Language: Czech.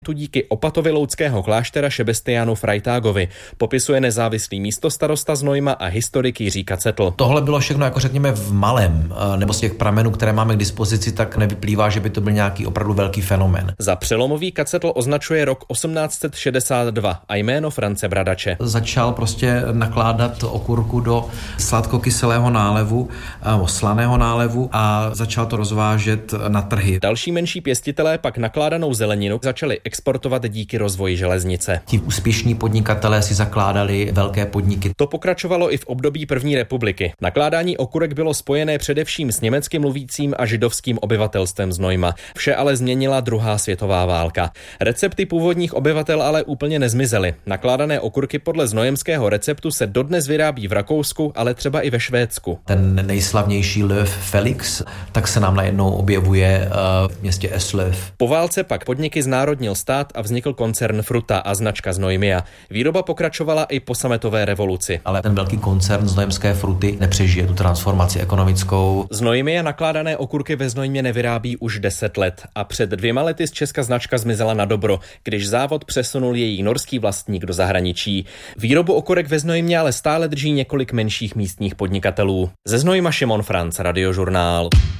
tu díky opatovi lounského kláštera Šebestiánu Frajtágovi, popisuje nezávislý místostarosta Znojma a historik Jiří Kacetl. Tohle bylo všechno jako řekněme v malém, nebo z těch pramenů, které máme k dispozici, tak nevyplývá, že by to byl nějaký opravdu velký fenomén. Za přelomový Kacetl označuje rok 1862 a jméno France Bradače. Začal prostě nakládat okurku do sladkokyselého nálevu, slaného nálevu a začal to rozvážet na trhy. Další menší pěstitelé pak nakládanou zeleninu začali exportovat díky rozvoji železnice. Ti úspěšní podnikatelé si zakládali velké podniky. To pokračovalo i v období první republiky. Nakládání okurek bylo spojené především s německy mluvícím a židovským obyvatelstvem Znojma. Vše ale změnila druhá světová válka. Recepty původních obyvatel ale úplně nezmizely. Nakládané okurky podle znojemského receptu se dodnes vyrábí v Rakousku, ale třeba i ve Švédsku. Ten nejslavnější Löw Felix, tak se nám najednou objevuje v městě Eslöv. Po válce pak podniky znárodnil stát a vznikl koncern Fruta a značka Znojmia. Výroba pokračovala i po sametové revoluci. Ale ten velký koncern znojemské Fruty nepřežije tu transformaci ekonomickou. Znojmia nakládané okurky ve Znojmě nevyrábí už 10 let a před 2 lety z Česka značka zmizela na dobro, když závod přesunul její norský vlastník do zahraničí. Výrobu okurek ve Znojmě ale stále drží několik menších místních podnikatelů. Ze Znojma Šimon Franc, Radiožurnál.